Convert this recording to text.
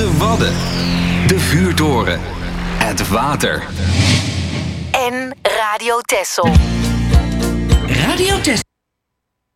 De Wadden. De vuurtoren. Het water. En Radio Texel. Radio Texel.